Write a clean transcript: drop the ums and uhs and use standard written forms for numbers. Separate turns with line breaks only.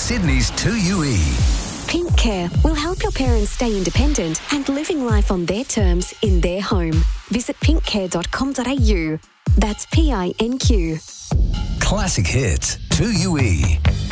Sydney's 2UE.
Pink Care will help your parents stay independent and living life on their terms in their home. Visit pinkcare.com.au. That's PINQ.
Classic hits, 2UE.